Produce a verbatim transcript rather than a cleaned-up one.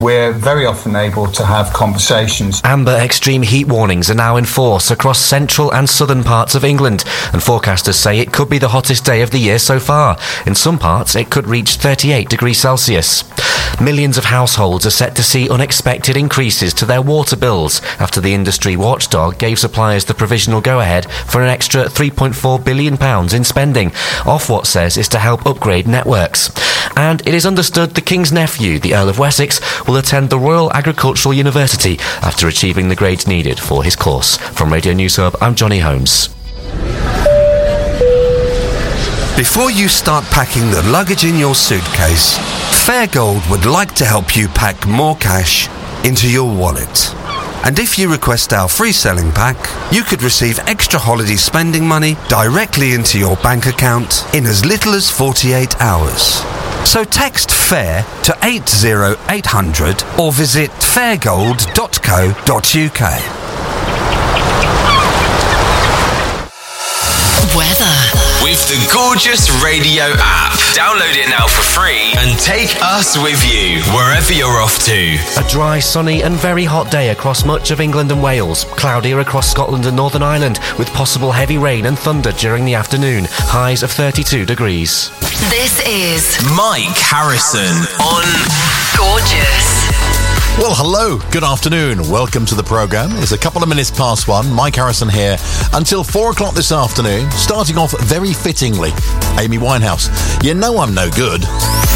we're very often able to have conversations. Amber extreme heat warnings are now in force across central and southern parts of England, and forecasters say it could be the hottest day of the year so far. In some parts, it could reach thirty-eight degrees Celsius. Millions of households are set to see unexpected increases to their water bills after the industry watchdog gave suppliers the provisional go-ahead for an extra three point four billion pounds in spending, Ofwat says is to help upgrade networks. And it is understood the King's nephew, the Earl of Wessex, will attend the Royal Agricultural University after achieving the grades needed for his course. From Radio News Hub, I'm Johnny Holmes. Before you start packing the luggage in your suitcase, Fairgold would like to help you pack more cash into your wallet. And if you request our free selling pack, you could receive extra holiday spending money directly into your bank account in as little as forty-eight hours. So text FAIR to eight zero eight hundred or visit fairgold dot co dot uk. Weather. With the gorgeous radio app. Download it now for free and take us with you wherever you're off to. A dry, sunny and very hot day across much of England and Wales. Cloudier across Scotland and Northern Ireland with possible heavy rain and thunder during the afternoon. Highs of thirty-two degrees. This is Mike Harrison on Gorgeous. Well, hello, good afternoon. Welcome to the programme. It's a couple of minutes past one. Mike Harrison here until four o'clock this afternoon. Starting off very fittingly, Amy Winehouse. You know I'm no good.